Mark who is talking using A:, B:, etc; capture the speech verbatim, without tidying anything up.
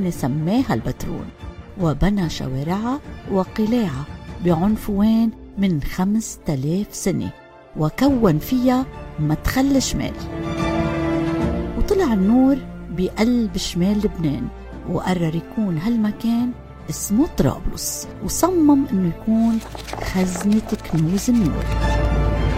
A: المدينة سماها البترون، وبنى شوارعها وقلاعها بعنفوان من خمسة آلاف سنة، وكون فيها مدخل شمال. وطلع النور بقلب شمال لبنان، وقرر يكون هالمكان اسمه طرابلس، وصمم انه يكون خزنة كنوز النور.